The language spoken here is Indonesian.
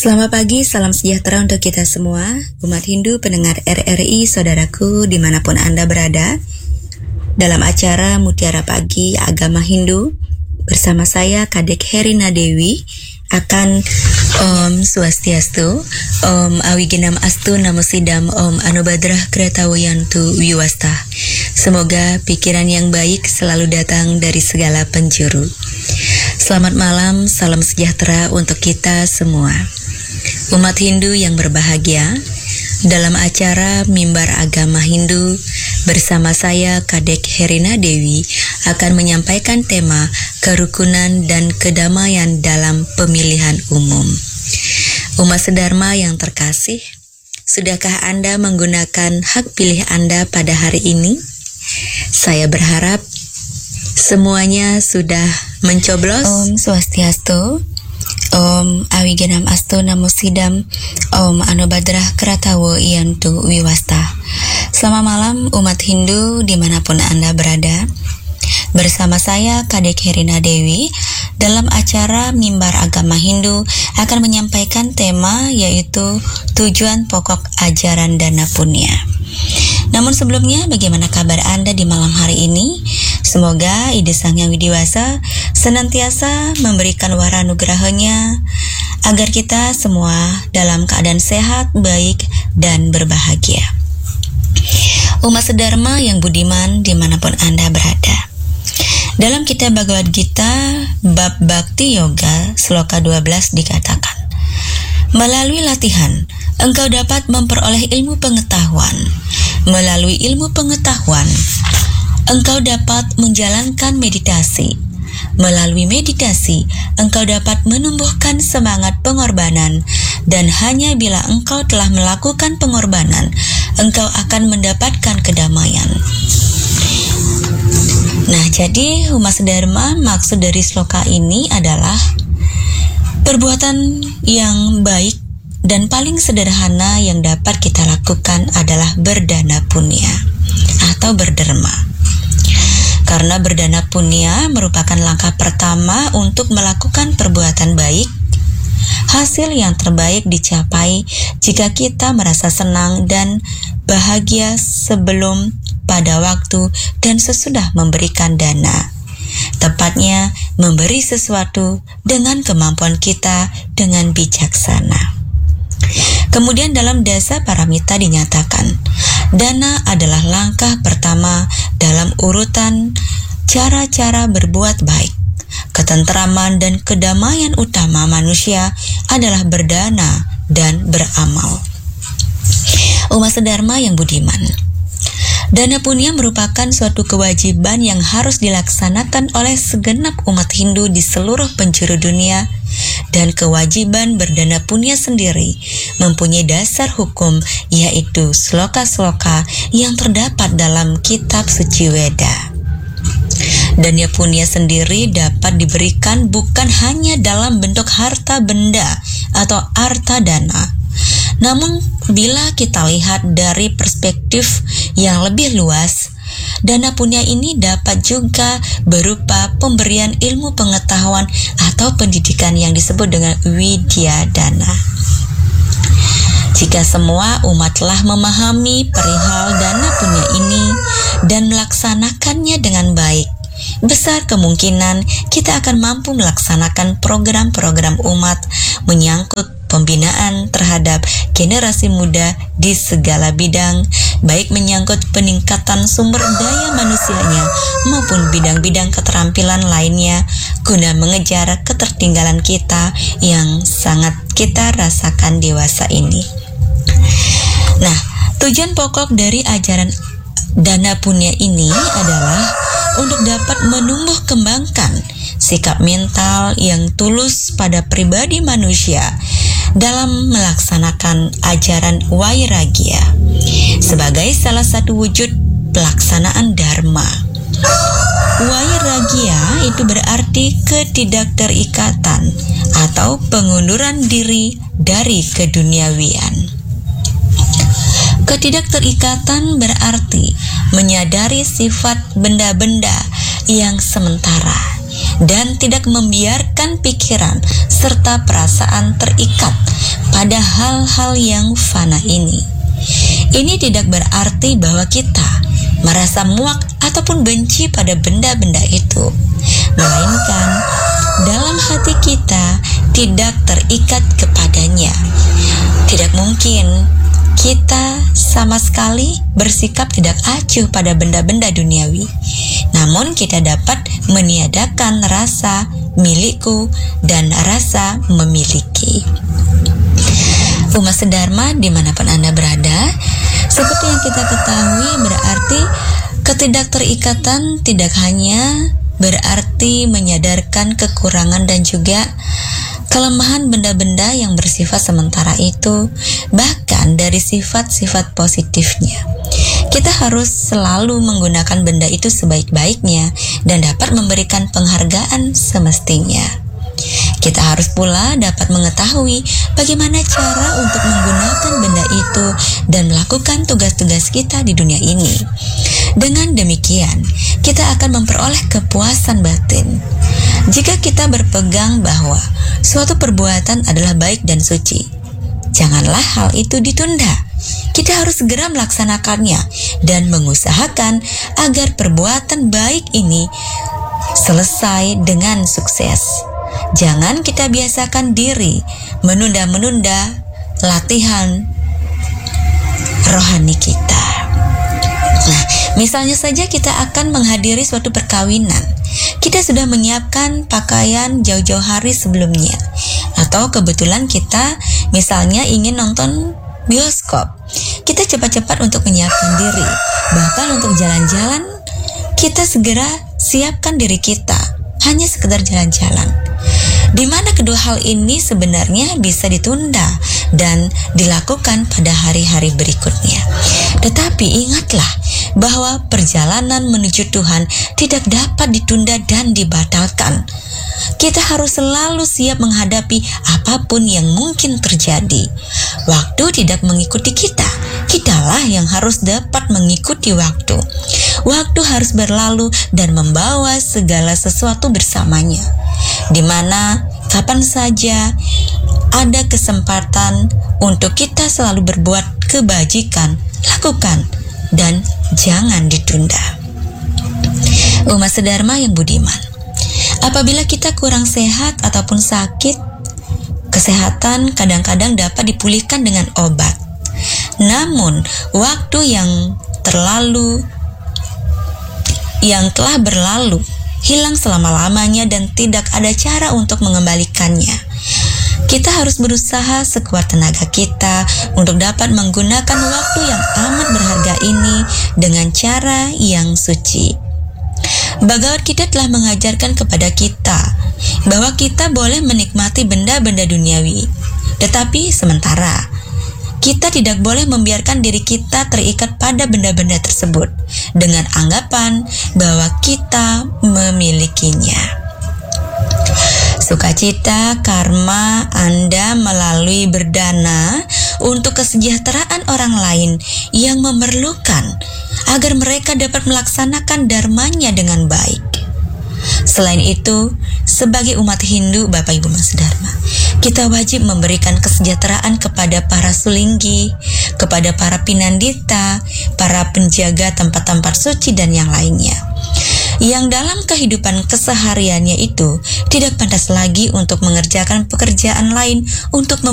Selamat pagi, salam sejahtera untuk kita semua, umat Hindu pendengar RRI, saudaraku dimanapun Anda berada. Dalam acara Mutiara Pagi Agama Hindu, bersama saya Kadek Herina Dewi, akan Om Swastiastu, Om Awiginam Astu Namo Sidam, Om Anubadrah Kretawayantu Wiwasta. Semoga pikiran yang baik selalu datang dari segala penjuru. Selamat malam, salam sejahtera untuk kita semua. Umat Hindu yang berbahagia, dalam acara Mimbar Agama Hindu bersama saya Kadek Herina Dewi akan menyampaikan tema kerukunan dan kedamaian dalam pemilihan umum. Umat sedharma yang terkasih, sudahkah Anda menggunakan hak pilih Anda pada hari ini? Saya berharap semuanya sudah mencoblos. Om Swastiastu, Om Awiginam Astu Namo Sidam, Om Anubadrah Kretawayantu Wiwasta. Selamat malam umat Hindu dimanapun Anda berada. Bersama saya Kadek Herina Dewi dalam acara Mimbar Agama Hindu akan menyampaikan tema yaitu tujuan pokok ajaran Dana Punya. Namun sebelumnya, bagaimana kabar Anda di malam hari ini? Semoga Ide Sang Yang Widiwasa senantiasa memberikan waranugrahanya agar kita semua dalam keadaan sehat, baik, dan berbahagia. Umat sedharma yang budiman dimanapun Anda berada. Dalam kitab Bhagavad Gita, bab Bhakti Yoga, sloka 12 dikatakan, melalui latihan, engkau dapat memperoleh ilmu pengetahuan. Melalui ilmu pengetahuan, engkau dapat menjalankan meditasi. Melalui meditasi, engkau dapat menumbuhkan semangat pengorbanan. Dan hanya bila engkau telah melakukan pengorbanan, engkau akan mendapatkan kedamaian. Nah, jadi umat sedharma, maksud dari sloka ini adalah perbuatan yang baik dan paling sederhana yang dapat kita lakukan adalah berdana punya atau berderma. Karena berdana punya merupakan langkah pertama untuk melakukan perbuatan baik. Hasil yang terbaik dicapai jika kita merasa senang dan bahagia sebelum, pada waktu, dan sesudah memberikan dana. Tepatnya, memberi sesuatu dengan kemampuan kita dengan bijaksana. Kemudian dalam Dasa Paramita dinyatakan, dana adalah langkah pertama dalam urutan cara-cara berbuat baik. Ketentraman dan kedamaian utama manusia adalah berdana dan beramal. Umat sedharma yang budiman, dana punya merupakan suatu kewajiban yang harus dilaksanakan oleh segenap umat Hindu di seluruh penjuru dunia, dan kewajiban berdana punya sendiri mempunyai dasar hukum, yaitu sloka-sloka yang terdapat dalam kitab suci Weda. Dana punya sendiri dapat diberikan bukan hanya dalam bentuk harta benda atau arta dana. Namun bila kita lihat dari perspektif yang lebih luas, dana punya ini dapat juga berupa pemberian ilmu pengetahuan atau pendidikan yang disebut dengan widya dana. Jika semua umat telah memahami perihal dana punya ini dan melaksanakannya dengan baik, besar kemungkinan kita akan mampu melaksanakan program-program umat menyangkut pembinaan terhadap generasi muda di segala bidang, baik menyangkut peningkatan sumber daya manusianya maupun bidang-bidang keterampilan lainnya, guna mengejar ketertinggalan kita yang sangat kita rasakan dewasa ini. Nah, tujuan pokok dari ajaran dana punya ini adalah untuk dapat menumbuh kembangkan sikap mental yang tulus pada pribadi manusia dalam melaksanakan ajaran Vairagya sebagai salah satu wujud pelaksanaan dharma. Vairagya itu berarti ketidakterikatan atau pengunduran diri dari keduniawian. Ketidakterikatan berarti menyadari sifat benda-benda yang sementara, dan tidak membiarkan pikiran serta perasaan terikat pada hal-hal yang fana ini. Ini tidak berarti bahwa kita merasa muak ataupun benci pada benda-benda itu, melainkan dalam hati kita tidak terikat kepadanya. Tidak mungkin kita sama sekali bersikap tidak acuh pada benda-benda duniawi. Namun kita dapat meniadakan rasa milikku dan rasa memiliki. Umat sedharma dimanapun Anda berada, seperti yang kita ketahui, berarti ketidakterikatan tidak hanya berarti menyadarkan kekurangan dan juga kelemahan benda-benda yang bersifat sementara itu, bahkan dari sifat-sifat positifnya. Kita harus selalu menggunakan benda itu sebaik-baiknya dan dapat memberikan penghargaan semestinya. Kita harus pula dapat mengetahui bagaimana cara untuk menggunakan benda itu dan melakukan tugas-tugas kita di dunia ini. Dengan demikian, kita akan memperoleh kepuasan batin. Jika kita berpegang bahwa suatu perbuatan adalah baik dan suci, janganlah hal itu ditunda. Kita harus segera melaksanakannya dan mengusahakan agar perbuatan baik ini selesai dengan sukses. Jangan kita biasakan diri menunda-menunda latihan rohani kita. Nah, misalnya saja kita akan menghadiri suatu perkawinan. Kita sudah menyiapkan pakaian jauh-jauh hari sebelumnya. Atau kebetulan kita misalnya ingin nonton bioskop. Kita cepat-cepat untuk menyiapkan diri. Bahkan untuk jalan-jalan, kita segera siapkan diri kita. Hanya sekedar jalan-jalan. Di mana kedua hal ini sebenarnya bisa ditunda dan dilakukan pada hari-hari berikutnya. Tetapi ingatlah bahwa perjalanan menuju Tuhan tidak dapat ditunda dan dibatalkan. Kita harus selalu siap menghadapi apapun yang mungkin terjadi. Waktu tidak mengikuti kita, kitalah yang harus dapat mengikuti waktu. Waktu harus berlalu dan membawa segala sesuatu bersamanya. Di mana kapan saja ada kesempatan untuk kita selalu berbuat kebajikan, lakukan dan jangan ditunda. Umat sedharma yang budiman, apabila kita kurang sehat ataupun sakit, kesehatan kadang-kadang dapat dipulihkan dengan obat. Namun, waktu yang telah berlalu hilang selama-lamanya dan tidak ada cara untuk mengembalikannya. Kita harus berusaha sekuat tenaga kita untuk dapat menggunakan waktu yang amat berharga ini dengan cara yang suci. Bhagavad Gita telah mengajarkan kepada kita bahwa kita boleh menikmati benda-benda duniawi, tetapi sementara. Kita tidak boleh membiarkan diri kita terikat pada benda-benda tersebut dengan anggapan bahwa kita memilikinya. Sukacita karma Anda melalui berdana untuk kesejahteraan orang lain yang memerlukan agar mereka dapat melaksanakan dharmanya dengan baik. Selain itu, sebagai umat Hindu, Bapak Ibu Mas Dharma, kita wajib memberikan kesejahteraan kepada para sulinggi, kepada para pinandita, para penjaga tempat-tempat suci dan yang lainnya, yang dalam kehidupan kesehariannya itu tidak pantas lagi untuk mengerjakan pekerjaan lain untuk